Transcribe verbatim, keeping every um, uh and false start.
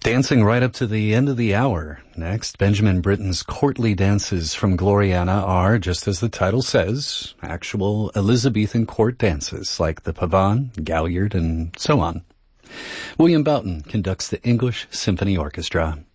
Dancing right up to the end of the hour. Next, Benjamin Britten's courtly dances from Gloriana are, just as the title says, actual Elizabethan court dances like the pavane, galliard, and so on. William Boughton conducts the English Symphony Orchestra.